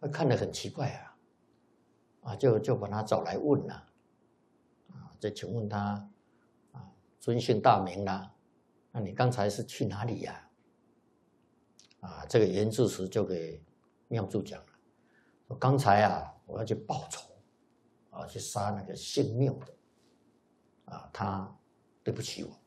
他看得很奇怪就把他找来问了，就请问他尊姓大名啦，那你刚才是去哪里呀？这个严智慈就给妙柱讲了，说刚才我要去报仇，去杀那个姓缪的，他对不起我。